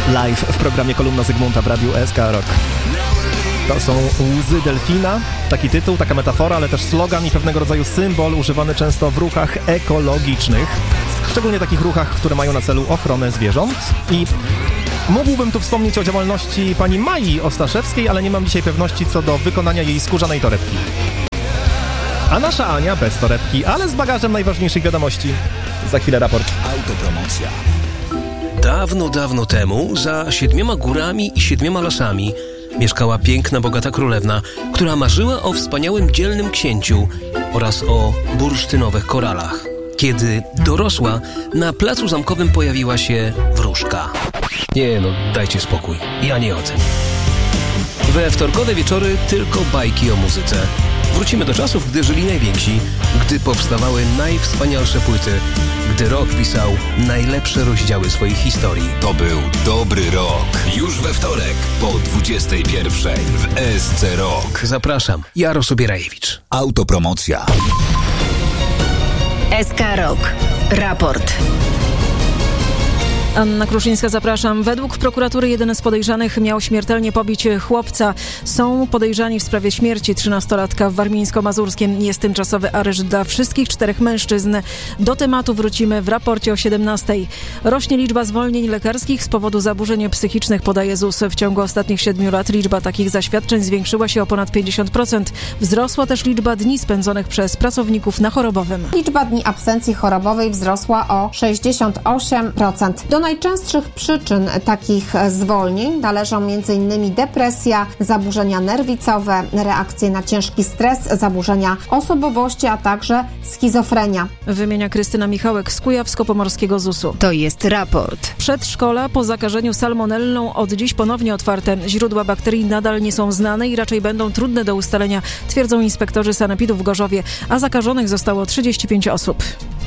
Live w programie Kolumna Zygmunta w Radiu SK Rock. To są Łzy Delfina, taki tytuł, taka metafora, ale też slogan i pewnego rodzaju symbol używany często w ruchach ekologicznych, szczególnie takich ruchach, które mają na celu ochronę zwierząt. I mógłbym tu wspomnieć o działalności pani Mai Ostaszewskiej, ale nie mam dzisiaj pewności co do wykonania jej skórzanej torebki. A nasza Ania bez torebki, ale z bagażem najważniejszych wiadomości. Za chwilę raport. Autopromocja. Dawno, dawno temu, za 7 górami i 7 lasami, mieszkała piękna, bogata królewna, która marzyła o wspaniałym, dzielnym księciu oraz o bursztynowych koralach. Kiedy dorosła, na placu zamkowym pojawiła się wróżka. Nie no, dajcie spokój, ja nie o tym. We wtorkowe wieczory tylko bajki o muzyce. Wrócimy do czasów, gdy żyli najwięksi, gdy powstawały najwspanialsze płyty, gdy rock pisał najlepsze rozdziały swoich historii. To był dobry rok. Już we wtorek po 21:00 w SC Rock. Zapraszam, Jaro Sobierajewicz. Autopromocja. SK Rock. Raport. Anna Kruszyńska, zapraszam. Według prokuratury jeden z podejrzanych miał śmiertelnie pobić chłopca. Są podejrzani w sprawie śmierci 13-latka w Warmińsko-Mazurskiem. Jest tymczasowy areszt dla wszystkich 4 mężczyzn. Do tematu wrócimy w raporcie o 17:00. Rośnie liczba zwolnień lekarskich z powodu zaburzeń psychicznych, podaje ZUS. W ciągu ostatnich 7 lat liczba takich zaświadczeń zwiększyła się o ponad 50%. Wzrosła też liczba dni spędzonych przez pracowników na chorobowym. Liczba dni absencji chorobowej wzrosła o 68%. Do najczęstszych przyczyn takich zwolnień należą m.in. depresja, zaburzenia nerwicowe, reakcje na ciężki stres, zaburzenia osobowości, a także schizofrenia. Wymienia Krystyna Michałek z Kujawsko-Pomorskiego ZUS-u. To jest raport. Przedszkola po zakażeniu salmonellą od dziś ponownie otwarte. Źródła bakterii nadal nie są znane i raczej będą trudne do ustalenia, twierdzą inspektorzy sanepidu w Gorzowie, a zakażonych zostało 35 osób.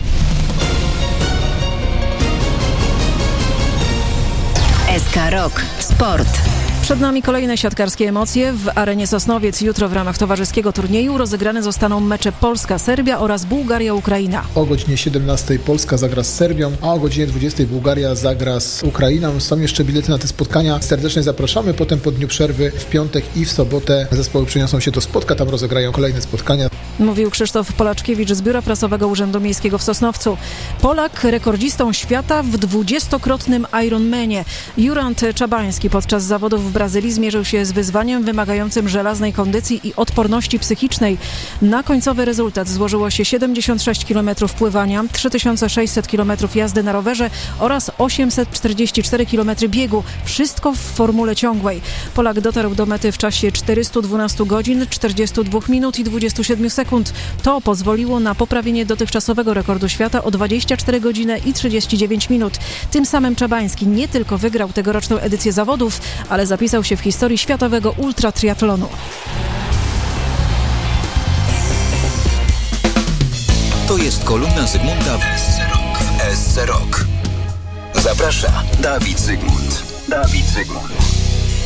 SK Rock. Sport. Przed nami kolejne siatkarskie emocje. W arenie Sosnowiec jutro w ramach towarzyskiego turnieju rozegrane zostaną mecze Polska-Serbia oraz Bułgaria-Ukraina. O godzinie 17:00 Polska zagra z Serbią, a o godzinie 20:00 Bułgaria zagra z Ukrainą. Są jeszcze bilety na te spotkania. Serdecznie zapraszamy. Potem po dniu przerwy w piątek i w sobotę zespoły przeniosą się do Spodka. Tam rozegrają kolejne spotkania. Mówił Krzysztof Polaczkiewicz z Biura Prasowego Urzędu Miejskiego w Sosnowcu. Polak rekordzistą świata w 20-krotnym Ironmanie. Jurand Czabański podczas zawodów w Brazylii zmierzył się z wyzwaniem wymagającym żelaznej kondycji i odporności psychicznej. Na końcowy rezultat złożyło się 76 km pływania, 3600 km jazdy na rowerze oraz 844 km biegu. Wszystko w formule ciągłej. Polak dotarł do mety w czasie 412 godzin, 42 minut i 27 sekund. To pozwoliło na poprawienie dotychczasowego rekordu świata o 24 godziny i 39 minut. Tym samym Czabański nie tylko wygrał tegoroczną edycję zawodów, ale zapisał się w historii światowego ultratriatlonu. To jest kolumna Zygmunta w SC Rock. Zaprasza Dawid Zygmunt.